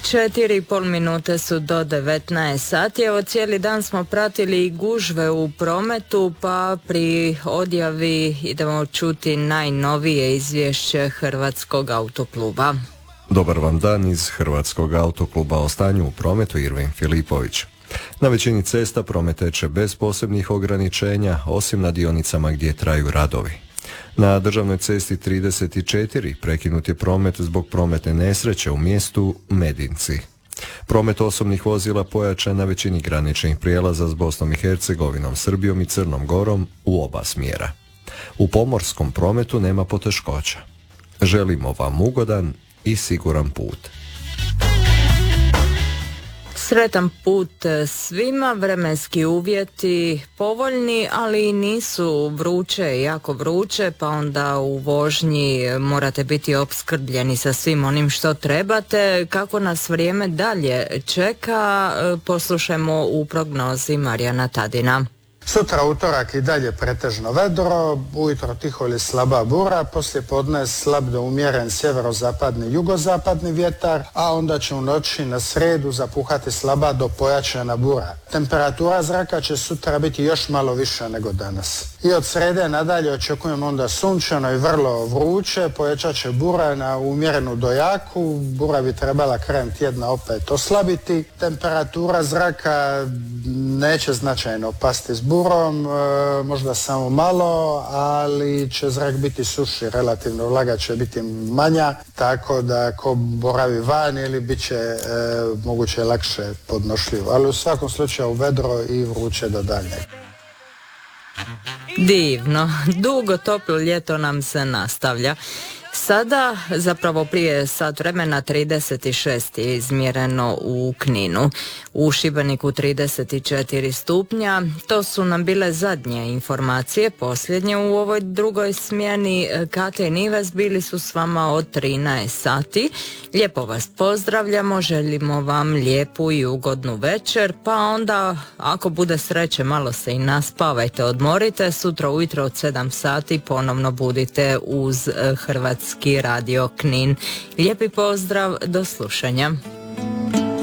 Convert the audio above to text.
4,5 minute su do 19 sati. Evo, cijeli dan smo pratili i gužve u prometu, pa pri odjavi idemo čuti najnovije izvješće Hrvatskog autokluba. Dobar vam dan iz Hrvatskog autokluba. O stanju u prometu Irvin Filipović. Na većini cesta promet teče bez posebnih ograničenja, osim na dionicama gdje traju radovi. Na državnoj cesti 34 prekinut je promet zbog prometne nesreće u mjestu Medinci. Promet osobnih vozila pojačan na većini graničnih prijelaza s Bosnom i Hercegovinom, Srbijom i Crnom Gorom u oba smjera. U pomorskom prometu nema poteškoća. Želimo vam ugodan i siguran put. Sretan put svima, vremenski uvjeti povoljni, ali nisu vruće, jako vruće, pa onda u vožnji morate biti opskrbljeni sa svim onim što trebate. Kako nas vrijeme dalje čeka, poslušajmo u prognozi Marijana Tadina. Sutra utorak i dalje pretežno vedro, ujutro tiho ili slaba bura, poslije podne slab do umjeren sjeverozapadni jugozapadni vjetar, a onda će u noći na srijedu zapuhati slaba do pojačana bura. Temperatura zraka će sutra biti još malo više nego danas. I od srijede nadalje očekujemo onda sunčano i vrlo vruće, pojačat će bura na umjerenu do jaku, bura bi trebala krajem tjedna opet oslabiti. Temperatura zraka neće značajno pasti s burom, možda samo malo, ali će zrak biti suši, relativno vlaga će biti manja, tako da ko boravi van ili bit će moguće lakše podnošljivo. Ali u svakom slučaju vedro i vruće do daljnjeg. Divno, dugo toplo ljeto nam se nastavlja. Sada, zapravo prije sat vremena, 36 je izmjereno u Kninu. U Šibeniku 34 stupnja. To su nam bile zadnje informacije, posljednje u ovoj drugoj smjeni. Katja i Nives bili su s vama od 13 sati. Lijepo vas pozdravljamo, želimo vam lijepu i ugodnu večer, pa onda, ako bude sreće, malo se i naspavajte, odmorite. Sutra ujutro od 7 sati ponovno budite uz Hrvatski radio Knin. Lijepi pozdrav, do slušanja.